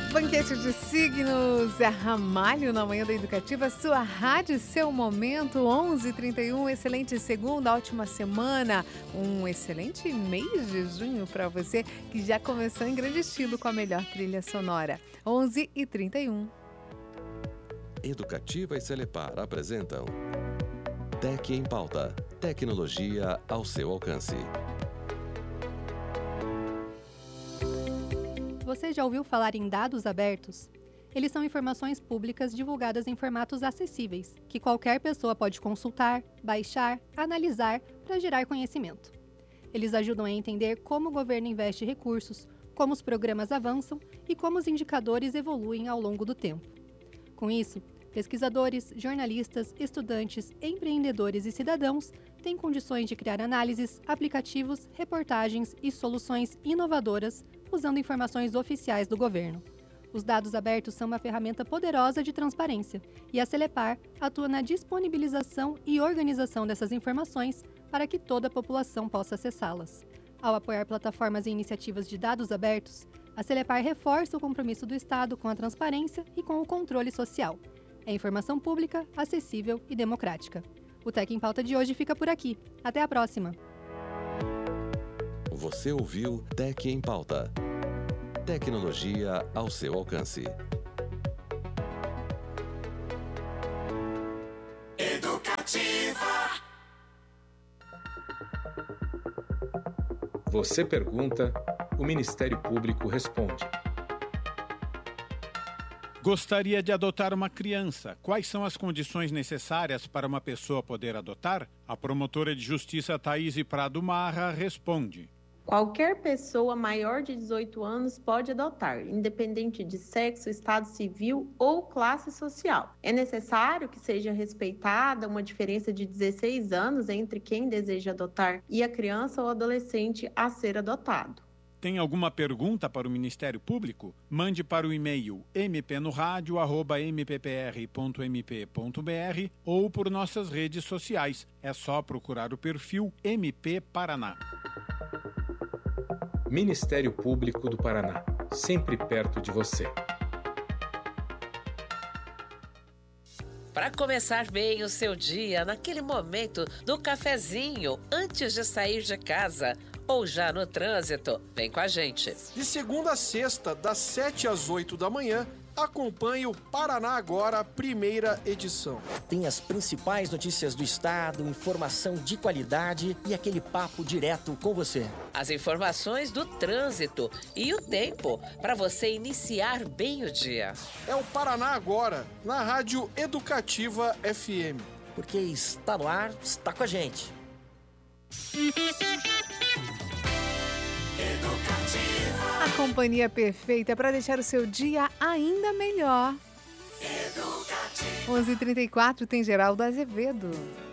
Banquete de Signos, é Ramalho na Manhã da Educativa, sua rádio, seu momento, 11h31, excelente segunda, ótima semana, um excelente mês de junho para você que já começou em grande estilo com a melhor trilha sonora, 11h31. Educativa e Celepar apresentam Tec em Pauta, tecnologia ao seu alcance. Você já ouviu falar em dados abertos? Eles são informações públicas divulgadas em formatos acessíveis, que qualquer pessoa pode consultar, baixar, analisar para gerar conhecimento. Eles ajudam a entender como o governo investe recursos, como os programas avançam e como os indicadores evoluem ao longo do tempo. Com isso, pesquisadores, jornalistas, estudantes, empreendedores e cidadãos têm condições de criar análises, aplicativos, reportagens e soluções inovadoras usando informações oficiais do governo. Os dados abertos são uma ferramenta poderosa de transparência e a Celepar atua na disponibilização e organização dessas informações para que toda a população possa acessá-las. Ao apoiar plataformas e iniciativas de dados abertos, a Celepar reforça o compromisso do Estado com a transparência e com o controle social. É informação pública, acessível e democrática. O Tec em Pauta de hoje fica por aqui. Até a próxima! Você ouviu Tec em Pauta. Tecnologia ao seu alcance. Educativa. Você pergunta, o Ministério Público responde. Gostaria de adotar uma criança. Quais são as condições necessárias para uma pessoa poder adotar? A promotora de justiça Thaís Prado Marra responde. Qualquer pessoa maior de 18 anos pode adotar, independente de sexo, estado civil ou classe social. É necessário que seja respeitada uma diferença de 16 anos entre quem deseja adotar e a criança ou adolescente a ser adotado. Tem alguma pergunta para o Ministério Público? Mande para o e-mail mpnoradio@mppr.mp.br ou por nossas redes sociais. É só procurar o perfil MP Paraná. Ministério Público do Paraná, sempre perto de você. Para começar bem o seu dia, naquele momento do cafezinho, antes de sair de casa ou já no trânsito, vem com a gente. De segunda a sexta, das 7 às 8 da manhã, acompanhe o Paraná Agora, primeira edição. Tem as principais notícias do estado, informação de qualidade e aquele papo direto com você. As informações do trânsito e o tempo para você iniciar bem o dia. É o Paraná Agora, na Rádio Educativa FM. Porque está no ar, está com a gente. A companhia perfeita para deixar o seu dia ainda melhor. 11h34 tem Geraldo Azevedo.